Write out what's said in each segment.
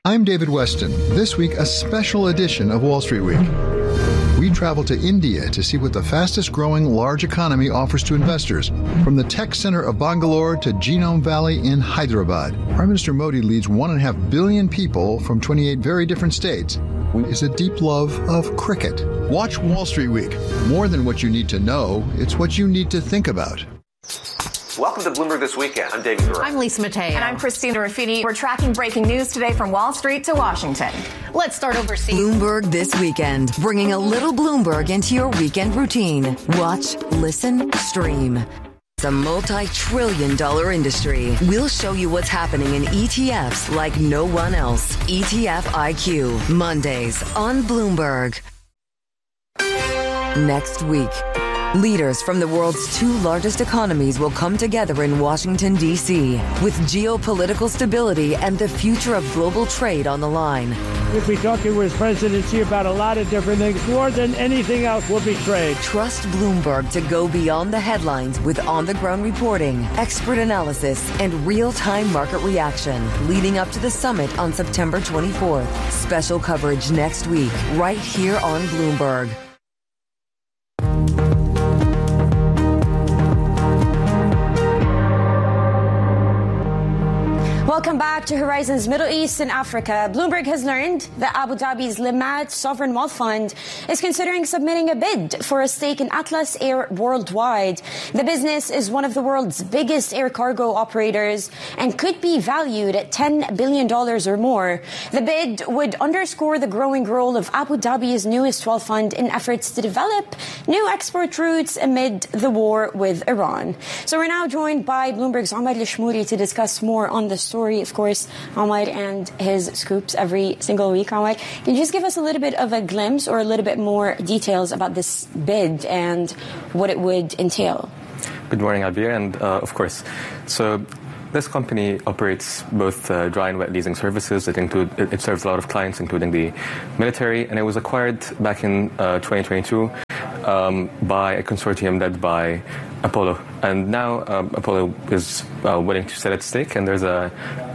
I'm David Weston. This week, a special edition of Wall Street Week. We travel to India to see what the fastest-growing large economy offers to investors, from the tech center of Bangalore to Genome Valley in Hyderabad. Prime Minister Modi leads 1.5 billion people from 28 very different states. Is a deep love of cricket. Watch Wall Street Week. More than what you need to know, it's what you need to think about. Welcome to Bloomberg This Weekend. I'm David Gura. I'm Lisa Mateo. And I'm Christina Ruffini. We're tracking breaking news today from Wall Street to Washington. Let's start overseas. Bloomberg This Weekend, bringing a little Bloomberg into your weekend routine. Watch, listen, stream. It's a multi-trillion-dollar industry. We'll show you what's happening in ETFs like no one else. ETF IQ, Mondays on Bloomberg. Next week, leaders from the world's two largest economies will come together in Washington, D.C., with geopolitical stability and the future of global trade on the line. We'll be talking with presidency about a lot of different things. More than anything else will be trade. Trust Bloomberg to go beyond the headlines with on-the-ground reporting, expert analysis, and real-time market reaction leading up to the summit on September 24th. Special coverage next week, right here on Bloomberg. Welcome back to Horizons Middle East and Africa. Bloomberg has learned that Abu Dhabi's Limad Sovereign Wealth Fund is considering submitting a bid for a stake in Atlas Air Worldwide. The business is one of the world's biggest air cargo operators and could be valued at $10 billion or more. The bid would underscore the growing role of Abu Dhabi's newest wealth fund in efforts to develop new export routes amid the war with Iran. So we're now joined by Bloomberg's Omar Lishmouri to discuss more on the story. Of course, Omar and his scoops every single week. Omar, can you just give us a little bit of a glimpse or a little bit more details about this bid and what it would entail? Good morning, Albir, and of course. So this company operates both dry and wet leasing services. It serves a lot of clients, including the military, and it was acquired back in 2022 by a consortium led by Apollo. And now Apollo is willing to sell its stake, and there's a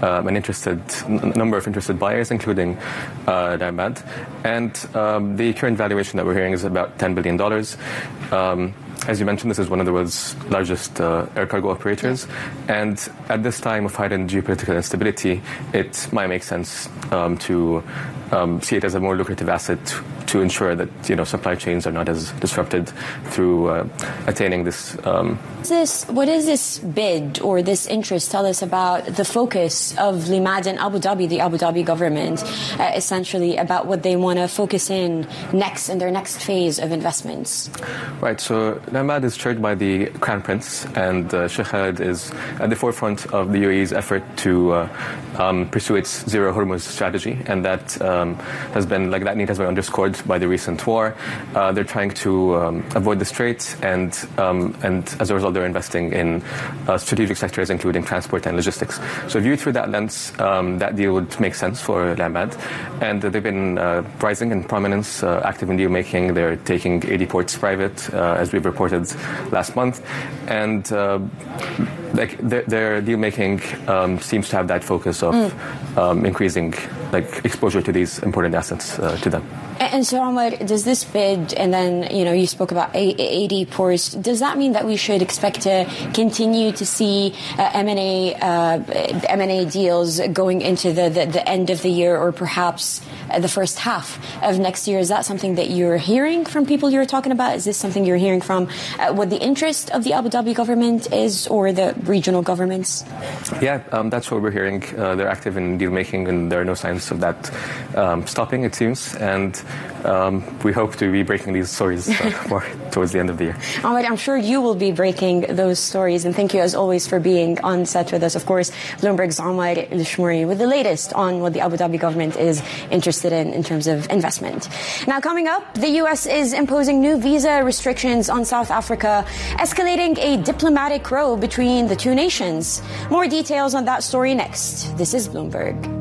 number of interested buyers, including Limad. And the current valuation that we're hearing is about $10 billion. As you mentioned, this is one of the world's largest air cargo operators. And at this time of heightened geopolitical instability, it might make sense to see it as a more lucrative asset to ensure that supply chains are not as disrupted through attaining this. What is this bid or this interest tell us about the focus of Limad and Abu Dhabi, the Abu Dhabi government, essentially about what they want to focus in next in their next phase of investments? Right. So Limad is chaired by the Crown Prince, and Sheikh Khaled is at the forefront of the UAE's effort to pursue its Zero Hormuz strategy, and that that need has been underscored by the recent war. They're trying to avoid the Strait, and as a result, they're investing in strategic sectors, including transport and logistics. So viewed through that lens, that deal would make sense for Limad, and they've been rising in prominence, active in deal making. They're taking 80 ports private, as we've reported last month, and their deal making seems to have that focus of increasing exposure to these important assets to them. And so, Omar, does this bid, and then, you spoke about 80 ports, does that mean that we should expect to continue to see M&A deals going into the end of the year or perhaps the first half of next year? Is that something that you're hearing from people you're talking about? Is this something you're hearing from what the interest of the Abu Dhabi government is or the regional governments? Yeah, that's what we're hearing. They're active in deal making, and there are no signs of that stopping, it seems. And we hope to be breaking these stories more towards the end of the year. Ahmed, I'm sure you will be breaking those stories, and thank you as always for being on set with us. Of course, Bloomberg's Omar Lishmouri with the latest on what the Abu Dhabi government is interested in terms of investment. Now, coming up, the U.S. is imposing new visa restrictions on South Africa, escalating a diplomatic row between the two nations. More details on that story next. This is Bloomberg.